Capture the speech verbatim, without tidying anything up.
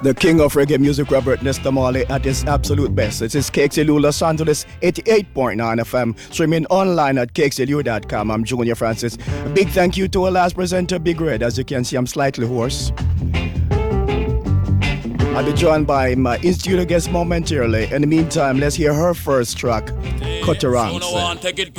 The king of reggae music, Robert Nesta Marley, at his absolute best. It is K X L U Los Angeles, eighty-eight point nine F M, streaming online at K X L U dot com. I'm Junior Francis. A big thank you to our last presenter, Big Red. As you can see, I'm slightly hoarse. I'll be joined by my in-studio guest momentarily. In the meantime, let's hear her first track, Cut Around.